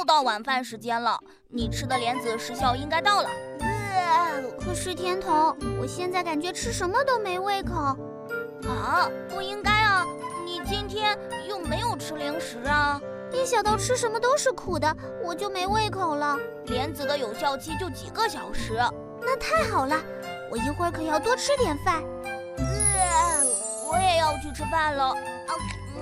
又到晚饭时间了，你吃的莲子时效应该到了。 可是甜筒，我现在感觉吃什么都没胃口。 啊，不应该啊，你今天又没有吃零食啊。 一想到吃什么都是苦的，我就没胃口了。 莲子的有效期就几个小时。 那太好了，我一会儿可要多吃点饭。 我也要去吃饭了。